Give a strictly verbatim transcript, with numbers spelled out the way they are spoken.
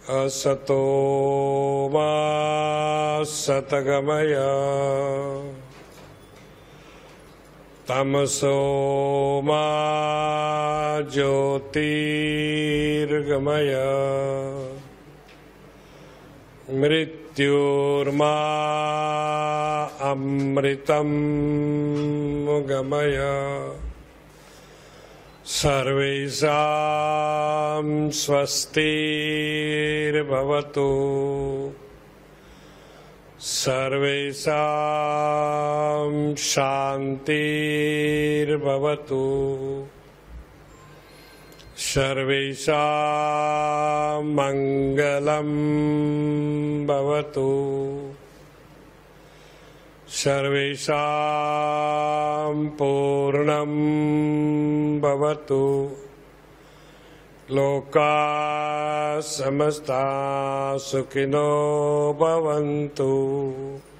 असतो मा सद्गमय तमसो मा ज्योतिर्गमय मृत्युर्मा अमृतं गमय सर्वेषां स्वस्तिर्भवतु सर्वेषां शान्तिर्भवतु सर्वेषां मङ्गलं भवतु सर्वेषां पूर्णं भवतु लोकाः समस्ताः सुखिनो भवन्तु।